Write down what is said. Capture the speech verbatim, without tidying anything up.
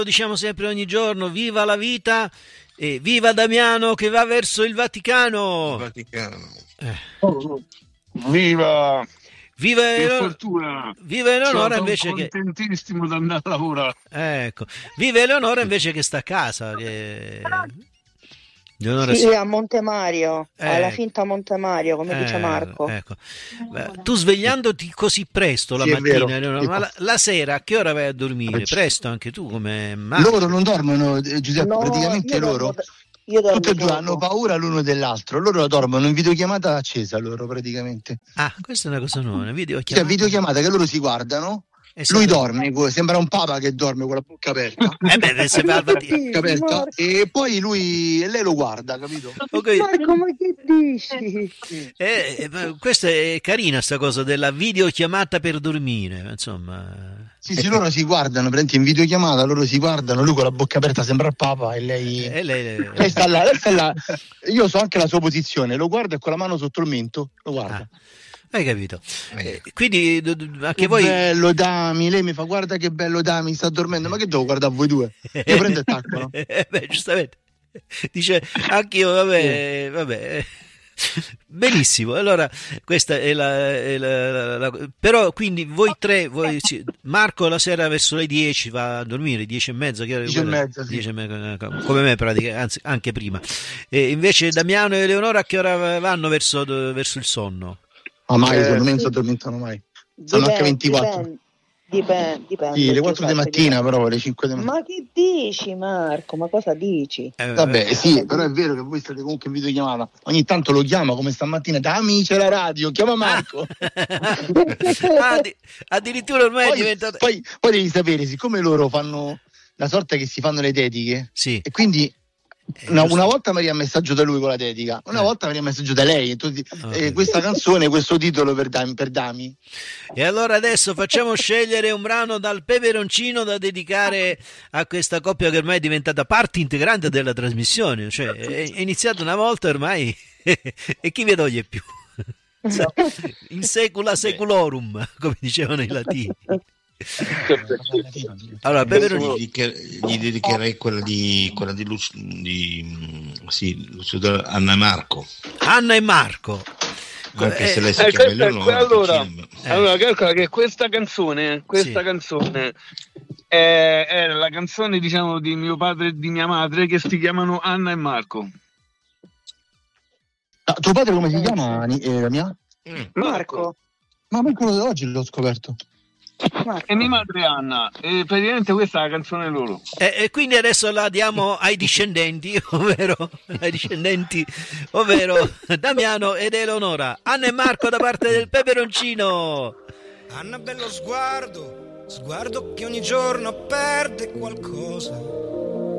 Lo diciamo sempre ogni giorno, viva la vita e viva Damiano che va verso il Vaticano. Il Vaticano. Eh. Oh, viva! Viva che Eleonora, fortuna! viva Eleonora Sono invece che contentissimo di andare a lavorare. ecco, viva Eleonora invece che sta a casa. Che... Eleonora Sì, si- a Montemario, Eh. alla finta Montemario, come dice Eh, Marco. ecco. Beh, tu svegliandoti così presto la Sì, è mattina, vero. Eleonora, ma la, la sera a che ora vai a dormire? Presto anche tu come Marco? Loro non dormono, eh, Giuseppe, No, praticamente io loro dormo da- io dormo tutti e due poco. hanno paura l'uno dell'altro, loro dormono in videochiamata accesa loro praticamente. Ah, questa è una cosa nuova, una Cioè, videochiamata. videochiamata che loro si guardano, E lui se- dorme, co- sembra un papa che dorme con la bocca aperta. Eh beh, se va al Vaticano. bocca aperta, e poi lui e lei lo guarda, capito? Ok. Marco, ma che dici? Eh, eh, ma questa è carina sta cosa della videochiamata per dormire, insomma. Sì, sì, loro si guardano, prendi in videochiamata, loro si guardano, lui con la bocca aperta sembra il papa e lei... E lei, Lei sta là, lei sta là. Io so anche la sua posizione, lo guarda e con la mano sotto il mento lo guarda. Ah, hai capito? Eh, quindi d- d- anche Che voi bello Dami, lei mi fa guarda che bello Dami, sta dormendo, ma che devo guardare a voi due? Io prendo e tacco, no? Eh, beh, giustamente. Dice anch'io, vabbè, vabbè. Benissimo, allora questa è la, è la- la- la- però quindi voi tre, voi, sì, Marco la sera verso le dieci va a dormire, dieci e mezza, che Dieci e mezza, sì. dieci e mezza, come me praticamente, anzi anche prima. E invece Damiano e Eleonora a che ora vanno verso, verso il sonno? Ma mai, Eh, secondo me non sì. si addormentano mai. Sono anche ventiquattro. Dipende, dipende, dipende. Sì, le che quattro di fate, mattina, dipende. però, le cinque di mattina. Ma che dici, Marco? Ma cosa dici? Eh, Vabbè, sì, però è vero che voi state comunque in videochiamata. Ogni tanto lo chiama come stamattina, da amici alla radio, chiama Marco. Ah, addi- addirittura ormai è Poi, diventato poi, poi devi sapere, siccome loro fanno la sorta che si fanno le dediche, sì. e quindi Eh, una, giusto. una volta mi arriva un messaggio da lui con la dedica, una Eh. volta mi arriva un messaggio da lei, e tu di- Ah, eh, ok. questa canzone, questo titolo per Dami, per Dami. E allora adesso facciamo scegliere un brano dal peperoncino da dedicare a questa coppia che ormai è diventata parte integrante della trasmissione, cioè è, è iniziata una volta ormai e chi vi toglie più? In secula seculorum, come dicevano i latini. Allora, peperoncino. Gli, dedicher- gli dedicherei quella di quella di, Lucio, di mm, sì, Lucio da- Anna e Marco, Anna e Marco. anche Eh, se lei si Eh, chiama questa- Eleonora. allora, perché- Eh. allora, calcola che questa canzone, questa Sì. canzone è, è la canzone, diciamo, di mio padre e di mia madre, che si chiamano Anna e Marco. Ah, tuo padre come si chiama, Ni- eh, mia? Mm. Marco, Ma per quello di oggi l'ho scoperto. Marco. E mia madre è Anna, e praticamente questa è la canzone loro. E, e quindi adesso la diamo ai discendenti, ovvero ai discendenti, ovvero Damiano ed Eleonora. Anna e Marco da parte del peperoncino. Anna, bello sguardo, sguardo che ogni giorno perde qualcosa.